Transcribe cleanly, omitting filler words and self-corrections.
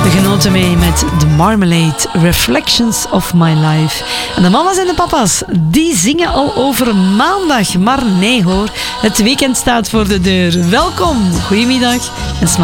genoten mee met The Marmalade, Reflections of My Life. En de mama's en de papa's, die zingen al over maandag. Maar nee hoor, het weekend staat voor de deur. Welkom, goedemiddag en